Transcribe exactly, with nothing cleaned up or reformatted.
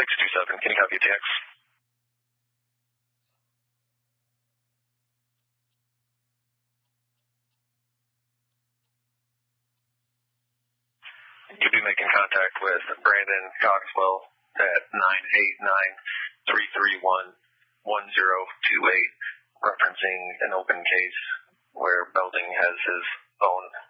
six two seven. Can you copy a T X? You'll be making contact with Brandon Coxwell at nine eight nine, three three one, one zero two eight, referencing an open case where Belding has his own